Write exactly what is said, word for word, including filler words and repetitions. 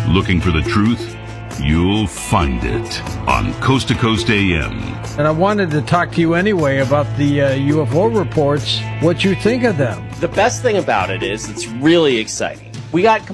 Looking for the truth? You'll find it on Coast to Coast A M. And I wanted to talk to you anyway about the uh, U F O reports, what you think of them. The best thing about it is it's really exciting. We got